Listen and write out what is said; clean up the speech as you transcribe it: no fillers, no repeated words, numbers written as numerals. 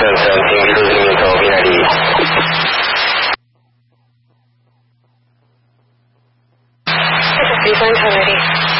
Descent 17 seguimiento binary. This is Sequence already.